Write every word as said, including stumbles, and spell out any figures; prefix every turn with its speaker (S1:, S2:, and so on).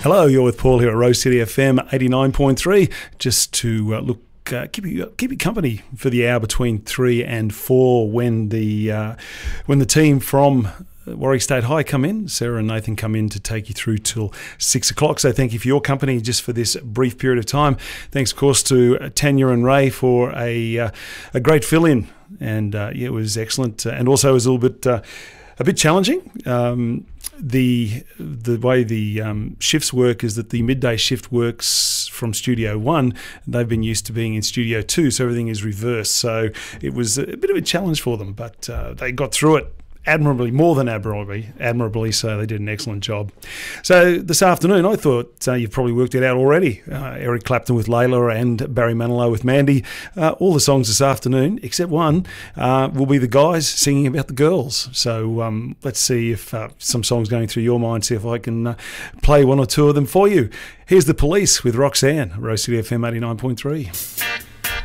S1: Hello, you're with Paul here at Rose City F M eighty-nine point three. Just to uh, look, uh, keep you keep you company for the hour between three and four when the uh, when the team from Warwick State High come in. Sarah and Nathan come in to take you through till six o'clock. So thank you for your company just for this brief period of time. Thanks, of course, to Tanya and Ray for a uh, a great fill-in, and uh, yeah, it was excellent, uh, and also it was a little bit uh, a bit challenging. Um, the the way the um, shifts work is that the midday shift works from Studio One. They've been used to being in Studio Two, so everything is reversed. So it was a bit of a challenge for them, but uh, they got through it admirably, more than admirably, admirably. So they did an excellent job. So this afternoon, I thought uh, you've probably worked it out already. Uh, Eric Clapton with Layla and Barry Manilow with Mandy. Uh, all the songs this afternoon, except one, uh, will be the guys singing about the girls. So um, let's see if uh, some songs going through your mind, see if I can uh, play one or two of them for you. Here's The Police with Roxanne, Rose City F M eighty-nine point three.